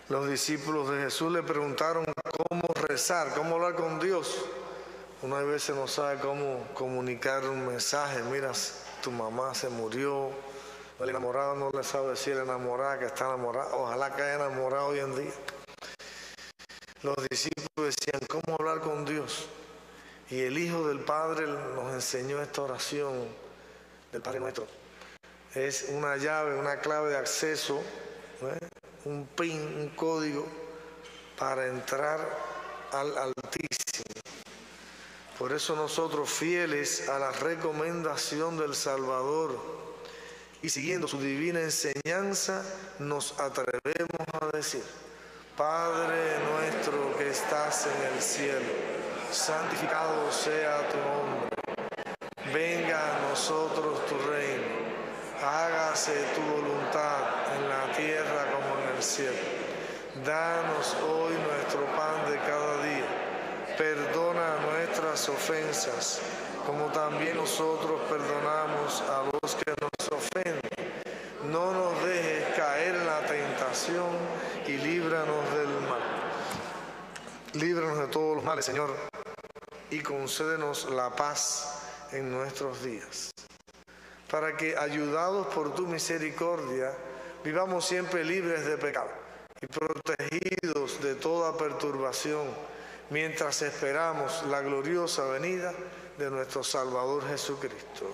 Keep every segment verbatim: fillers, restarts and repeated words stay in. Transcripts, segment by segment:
Los discípulos de Jesús le preguntaron cómo rezar, cómo hablar con Dios. Una vez no sabe cómo comunicar un mensaje. Mira, tu mamá se murió. El enamorado no le sabe decir la enamorada que está enamorada. Ojalá que haya enamorado hoy en día. Los discípulos decían, ¿cómo hablar con Dios? Y el Hijo del Padre nos enseñó esta oración del Padre Nuestro. Es una llave, una clave de acceso, ¿eh? Un pin, un código para entrar al Altísimo. Por eso nosotros, fieles a la recomendación del Salvador y siguiendo su divina enseñanza, nos atrevemos a decir: Padre nuestro que estás en el cielo, santificado sea tu nombre. Venga a nosotros tu reino. Hágase tu voluntad en la tierra como en el cielo. Danos hoy nuestro pan de cada día. Perdona nuestras ofensas, como también nosotros perdonamos a los que nos ofenden. No nos dejes caer en la tentación y líbranos del mal. Líbranos de todos los males, Señor, y concédenos la paz en nuestros días, para que, ayudados por tu misericordia, vivamos siempre libres de pecado y protegidos de toda perturbación, mientras esperamos la gloriosa venida de nuestro Salvador Jesucristo.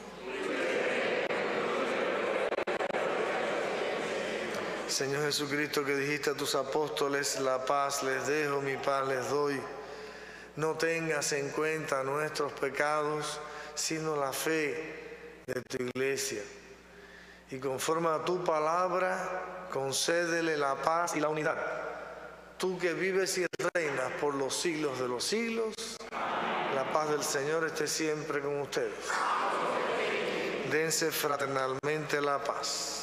Señor Jesucristo, que dijiste a tus apóstoles, la paz les dejo, mi paz les doy, no tengas en cuenta nuestros pecados, sino la fe de tu iglesia. Y conforme a tu palabra, concédele la paz y la unidad. Tú que vives y reinas por los siglos de los siglos, la paz del Señor esté siempre con ustedes. Dense fraternalmente la paz.